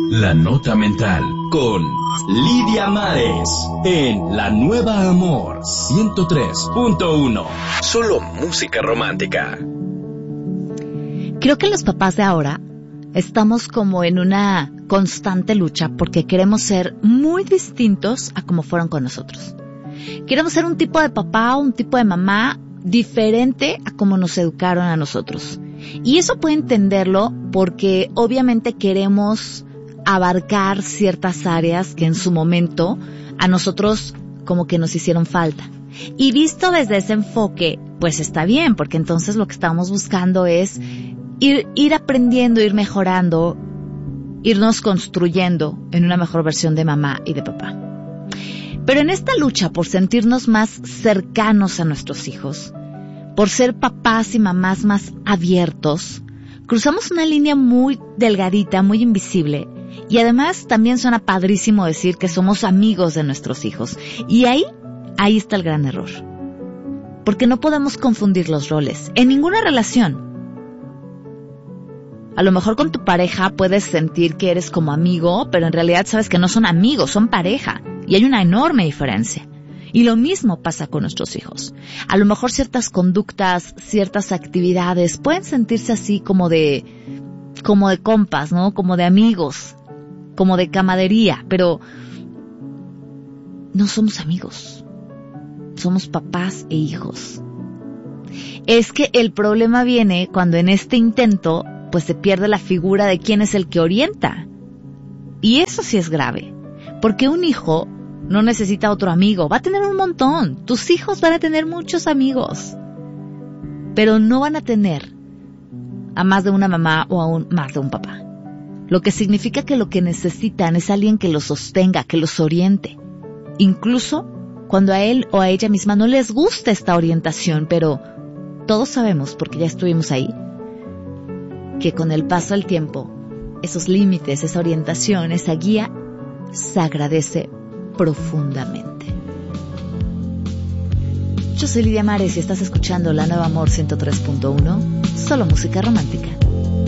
La Nota Mental con Lidia Mares en La Nueva Amor 103.1. Solo música romántica. Creo que los papás de ahora estamos como en una constante lucha porque queremos ser muy distintos a como fueron con nosotros. Queremos ser un tipo de papá o un tipo de mamá diferente a como nos educaron a nosotros. Y eso puede entenderlo porque obviamente queremos abarcar ciertas áreas que en su momento a nosotros como que nos hicieron falta. Y visto desde ese enfoque, pues está bien, porque entonces lo que estamos buscando es ir aprendiendo, ir mejorando, irnos construyendo en una mejor versión de mamá y de papá. Pero en esta lucha por sentirnos más cercanos a nuestros hijos, por ser papás y mamás más abiertos, cruzamos una línea muy delgadita, muy invisible, y además también suena padrísimo decir que somos amigos de nuestros hijos. Y ahí está el gran error. Porque no podemos confundir los roles en ninguna relación. A lo mejor con tu pareja puedes sentir que eres como amigo, pero en realidad sabes que no son amigos, son pareja. Y hay una enorme diferencia. Y lo mismo pasa con nuestros hijos. A lo mejor ciertas conductas, ciertas actividades pueden sentirse así como de compas, ¿no? Como de amigos, como de camaradería, pero no somos amigos. Somos papás e hijos. Es que el problema viene cuando en este intento pues se pierde la figura de quién es el que orienta. Y eso sí es grave, porque un hijo no necesita otro amigo, va a tener un montón. Tus hijos van a tener muchos amigos, pero no van a tener a más de una mamá o a más de un papá. Lo que significa que lo que necesitan es alguien que los sostenga, que los oriente. Incluso cuando a él o a ella misma no les gusta esta orientación, pero todos sabemos, porque ya estuvimos ahí, que con el paso del tiempo, esos límites, esa orientación, esa guía, se agradece profundamente. Yo soy Lidia Mares y estás escuchando La Nueva Amor 103.1, solo música romántica.